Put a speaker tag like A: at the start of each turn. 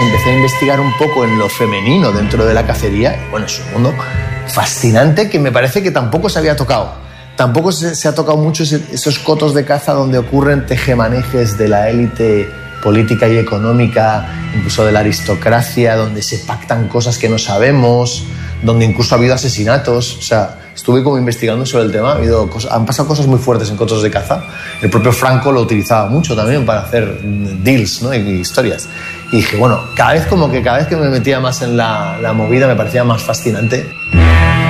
A: empecé a investigar un poco en lo femenino dentro de la cacería. Bueno, es un mundo fascinante que me parece que tampoco se había tocado. Tampoco se ha tocado mucho esos cotos de caza donde ocurren tejemanejes de la élite política y económica, incluso de la aristocracia, donde se pactan cosas que no sabemos, donde incluso ha habido asesinatos. O sea, estuve como investigando sobre el tema, han pasado cosas muy fuertes en cotos de caza. El propio Franco lo utilizaba mucho también para hacer deals, ¿no? y historias. Y dije, bueno, cada vez que me metía más en la movida me parecía más fascinante.